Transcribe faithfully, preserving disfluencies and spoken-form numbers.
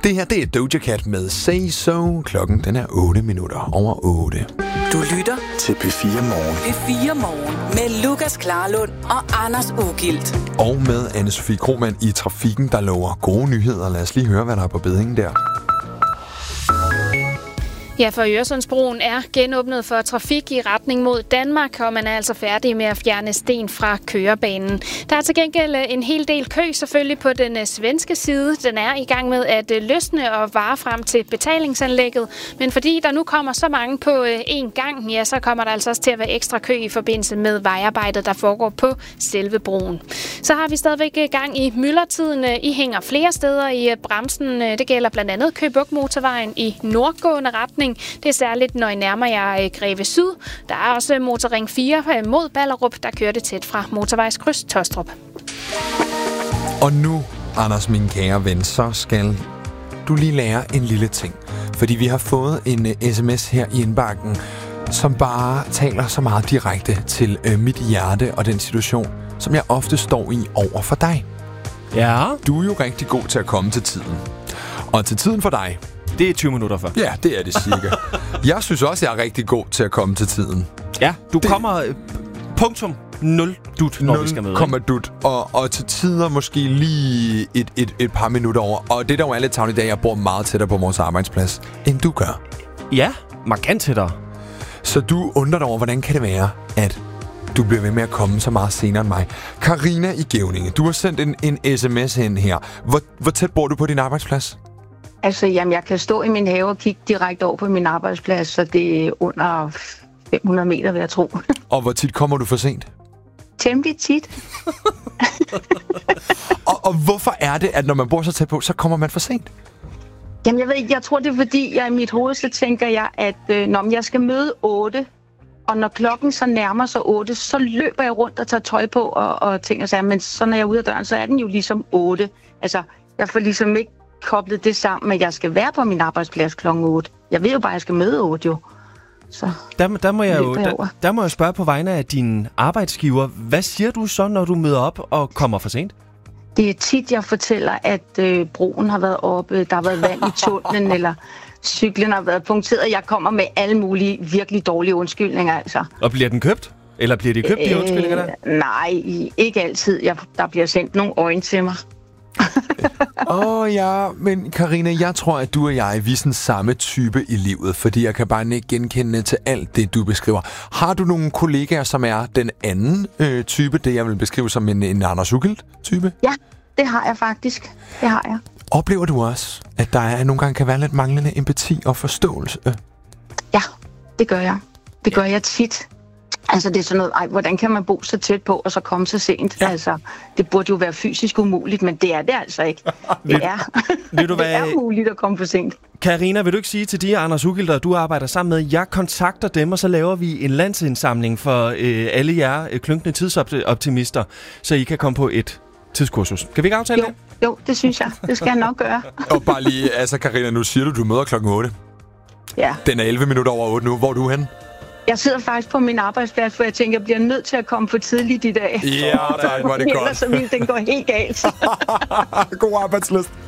Det her, det er Doja Cat med Say So. Klokken, den er otte minutter over otte. Du lytter til P fire Morgen. P fire Morgen med Lukas Klarlund og Anders Ugilt. Og med Anne-Sophie Krohmann i trafikken, der lover gode nyheder. Lad os lige høre, hvad der er på bedingen der. Ja, for Øresundsbroen er genåbnet for trafik i retning mod Danmark, og man er altså færdig med at fjerne sten fra kørebanen. Der er til gengæld en hel del kø selvfølgelig på den svenske side. Den er i gang med at løsne og vare frem til betalingsanlægget. Men fordi der nu kommer så mange på én gang, ja, så kommer der altså også til at være ekstra kø i forbindelse med vejarbejdet, der foregår på selve broen. Så har vi stadigvæk gang i myldretiden. I hænger flere steder i bremsen. Det gælder blandt andet Køge Bugt Motorvejen i nordgående retning. Det er særligt, når I nærmer jer Greve Syd. Der er også motorring fire mod Ballerup, der kører det tæt fra motorvejskryds Tostrup. Og nu, Anders, min kære ven, så skal du lige lære en lille ting. Fordi vi har fået en uh, sms her i indbakken, som bare taler så meget direkte til uh, mit hjerte og den situation, som jeg ofte står i over for dig. Ja. Du er jo rigtig god til at komme til tiden. Og til tiden for dig... Det er tyve minutter før. Ja, det er det cirka. Jeg synes også, jeg er rigtig god til at komme til tiden. Ja, du det... kommer øh, punktum nul dut, når vi skal med. Kommer dut, og, og til tider måske lige et, et, et par minutter over. Og det der jo er lidt tavligt i dag, jeg bor meget tættere på vores arbejdsplads, end du gør. Ja, markant tættere. Så du undrer dig over, hvordan kan det være, at du bliver ved med at komme så meget senere end mig. Karina i Gevninge, du har sendt en, en sms hen her. Hvor, hvor tæt bor du på din arbejdsplads? Altså, jamen, jeg kan stå i min have og kigge direkte over på min arbejdsplads, så det er under fem hundrede meter, vil jeg tro. Og hvor tit kommer du for sent? Temmelig tit. og, og hvorfor er det, at når man bor så tæt på, så kommer man for sent? Jamen, jeg ved ikke, jeg tror det er, fordi jeg i mit hoved, så tænker jeg, at øh, når jeg skal møde otte, og når klokken så nærmer sig otte, så løber jeg rundt og tager tøj på og, og tænker sig, men så når jeg er ude af døren, så er den jo ligesom otte. Altså, jeg får ligesom ikke koblet det sammen, at jeg skal være på min arbejdsplads klokken otte. Jeg ved jo bare, at jeg skal møde otte jo. Så der, der, må jeg jo der, der må jeg spørge på vegne af din arbejdsgiver. Hvad siger du så, når du møder op og kommer for sent? Det er tit, jeg fortæller, at øh, broen har været oppe, der har været vand i tunnelen, eller cyklen har været punkteret. Jeg kommer med alle mulige virkelig dårlige undskyldninger, altså. Og bliver den købt? Eller bliver de købt, de øh, undskyldninger der? Nej, ikke altid. Jeg, der bliver sendt nogle øjne til mig. Åh oh, ja, men Karina, jeg tror, at du og jeg er sådan samme type i livet, fordi jeg kan bare ikke genkende til alt det, du beskriver. Har du nogle kollegaer, som er den anden øh, type, det jeg vil beskrive som en, en Anders Ugilt-type? Ja, det har jeg faktisk. Det har jeg. Oplever du også, at der er, nogle gange kan være lidt manglende empati og forståelse? Ja, det gør jeg. Det gør jeg tit. Altså, det er sådan noget, ej, hvordan kan man bo så tæt på, og så komme så sent? Ja. Altså, det burde jo være fysisk umuligt, men det er det altså ikke. Det er, vil du det være... er muligt at komme for sent. Karina, vil du ikke sige til de Anders Ugilt, du arbejder sammen med, jeg kontakter dem, og så laver vi en landsindsamling for øh, alle jer øh, klynkende tidsoptimister, så I kan komme på et tidskursus. Kan vi ikke aftale jo, det? Jo, det synes jeg. Det skal jeg nok gøre. Og bare lige, altså Karina, nu siger du, du møder klokken otte. Ja. Den er elleve minutter over otte nu. Hvor er du henne? Jeg sidder faktisk på min arbejdsplads, for jeg tænker, jeg bliver nødt til at komme for tidligt i dag. Ja, der var det godt. Ellers så vil den gå helt galt. God arbejdslyst.